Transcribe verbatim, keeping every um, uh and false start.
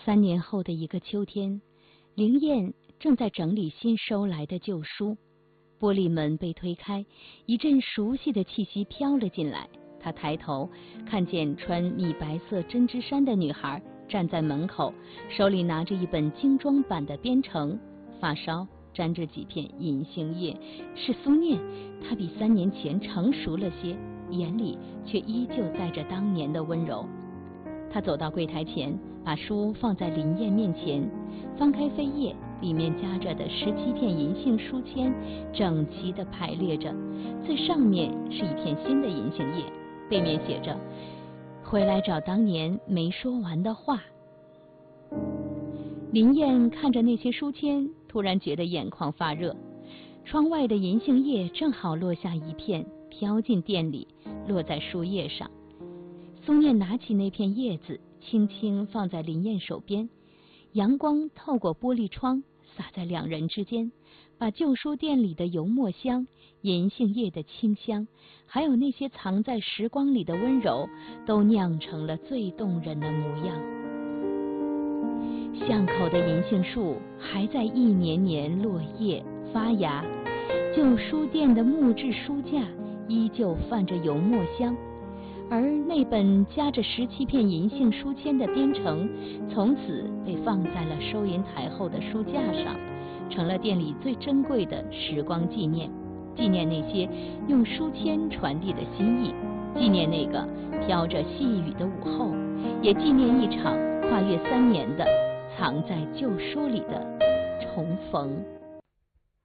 三年后的一个秋天，灵燕正在整理新收来的旧书，玻璃门被推开，一阵熟悉的气息飘了进来。她抬头看见穿米白色针织衫的女孩站在门口，手里拿着一本精装版的编程，发梢沾着几片银杏叶。是苏念，她比三年前成熟了些，眼里却依旧带着当年的温柔。他走到柜台前，把书放在林燕面前，翻开扉页，里面夹着的十七片银杏书签整齐地排列着，最上面是一片新的银杏叶，背面写着回来找当年没说完的话。林燕看着那些书签，突然觉得眼眶发热。窗外的银杏叶正好落下一片，飘进店里，落在书页上。苏念拿起那片叶子，轻轻放在林燕手边，阳光透过玻璃窗洒在两人之间，把旧书店里的油墨香、银杏叶的清香，还有那些藏在时光里的温柔，都酿成了最动人的模样。巷口的银杏树还在一年年落叶发芽，旧书店的木质书架依旧泛着油墨香，而那本夹着十七片银杏书签的编程，从此被放在了收银台后的书架上，成了店里最珍贵的时光纪念。纪念那些用书签传递的心意，纪念那个飘着细雨的午后，也纪念一场跨越三年的藏在旧书里的重逢。